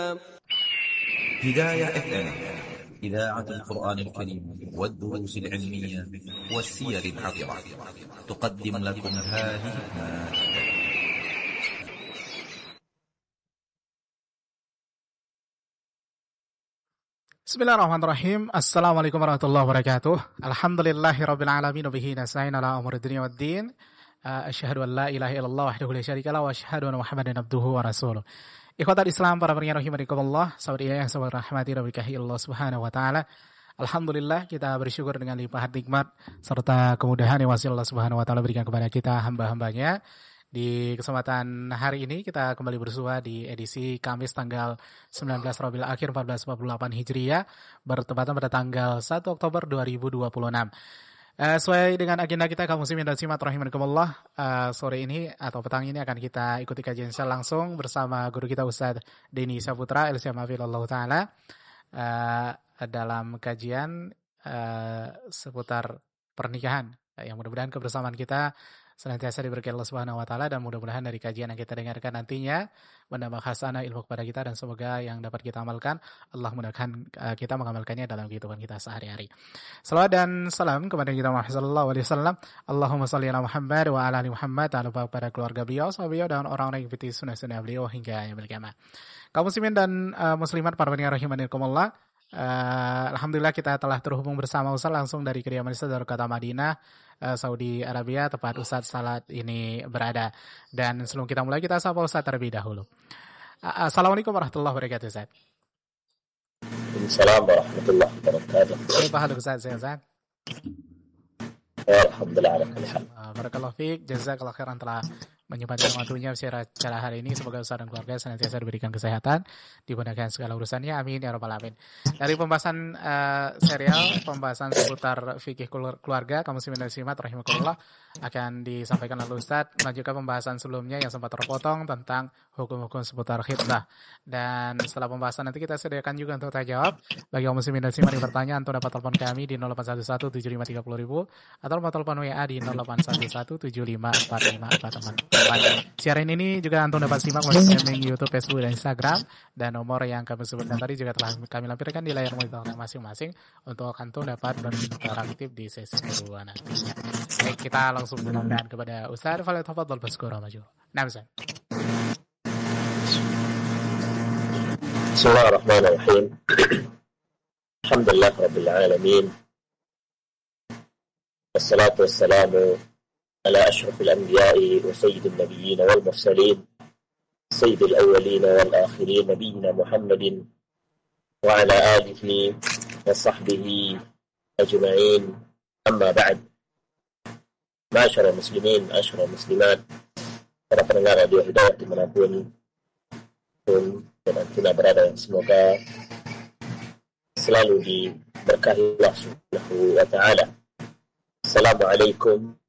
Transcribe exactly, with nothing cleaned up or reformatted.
هداية اف ام إذاعة القرآن الكريم والدروس العلمية والسير العطرة تقدم لكم هذه المادة. Bismillahirrahmanirrahim. Assalamualaikum warahmatullahi wabarakatuh. Alhamdulillahirabbil alamin wa bihi nasta'in ala umuri dunya waddin. Asyhadu an la ilaha illallah wahdahu la syarika lahu wa asyhadu anna Muhammadan abduhu wa rasuluh. Ikhwatal Islam, para pendengar rahimakumullah, sahabat yang saya rahmati dan berkahi Allah Subhanahu wa taala. Alhamdulillah, kita bersyukur dengan limpahan nikmat serta kemudahan yang masih Allah Subhanahu wa taala berikan kepada kita hamba-hambanya. Di kesempatan hari ini kita kembali bersua di edisi Kamis tanggal sembilan belas Rabiul Akhir empat belas empat puluh delapan Hijriah, bertepatan pada tanggal satu Oktober dua ribu dua puluh enam. Uh, sesuai dengan agenda kita kaum muslimin dan muslimat rahimakumullah, uh, sore ini atau petang ini akan kita ikuti kajian secara langsung bersama guru kita Ustaz Denny Saputra L C M Hafizahullah taala uh, dalam kajian uh, seputar pernikahan, uh, yang mudah-mudahan kebersamaan kita senantiasa diberkahi Allah Subhanahu wa taala, dan mudah-mudahan dari kajian yang kita dengarkan nantinya menambah hasanah ilmu kepada kita, dan semoga yang dapat kita amalkan Allah mudahkan uh, kita mengamalkannya dalam kehidupan kita sehari-hari. Salawat dan salam kepada kita Muhammad sallallahu alaihi wasallam. Allahumma shalli ala Muhammad wa ala ali Muhammad, tak lupa kepada keluarga beliau, sahabat beliau, dan orang-orang yang mengikuti sunnah-sunnah beliau hingga yaumil qiyamah. Kaum muslimin dan uh, muslimat, para pendengar rahimakumullah, Uh, Alhamdulillah kita telah terhubung bersama Ustaz langsung dari kediaman Ustaz dari kota Madinah, uh, Saudi Arabia, tempat Ustaz salat ini berada. Dan sebelum kita mulai, kita sapa Ustaz terlebih dahulu. uh, Assalamualaikum warahmatullahi wabarakatuh, Ustaz. Assalamualaikum warahmatullahi wabarakatuh. Kaifa haluk Ustaz? Sehat? Alhamdulillah ala kulli hal. uh, Barakallahu fiik, jazakallahu khairan telah menyempatkan waktunya secara hari ini. Semoga Ustaz dan keluarga senantiasa diberikan kesehatan, dimudahkan segala urusannya, amin ya rabbal alamin. Dari pembahasan uh, serial pembahasan seputar fikih keluarga kaum muslimin dan muslimat rahimakumullah akan disampaikan oleh Ustaz, melanjutkan pembahasan sebelumnya yang sempat terpotong tentang hukum-hukum seputar khitbah. Dan setelah pembahasan nanti kita sediakan juga untuk tanya jawab. Bagi kaum muslimin dan muslimat yang bertanya, antum dapat telepon kami di nol delapan satu satu tujuh lima tiga nol nol nol atau dapat telepon W A di nol delapan satu satu tujuh lima empat lima empat empat. Siaran ini juga antum dapat simak melalui streaming YouTube, Facebook, dan Instagram, dan nomor yang kami sebutkan tadi juga telah kami lampirkan di layar monitor masing-masing untuk antum dapat berinteraktif di sesi kedua nantinya. Baik, kita langsung menanyakan kepada Ustaz. Falyatafadhal mazkura maju. Nah, Ustaz. Bismillahirrahmanirrahim. Alhamdulillah rabbil alamin. Wassalatu wassalamu على أشرف الأنبياء وسيد النبيين والمرسلين سيد الأولين والآخرين نبينا محمد وعلى آله وصحبه أجمعين. أما بعد, معاشر المسلمين, معاشر المسlimat, para pendengar radio Hidayah dimanapun pun dan kita berada, semoga selalu diberkahi Allah Subhanahu wa taala. Assalamualaikum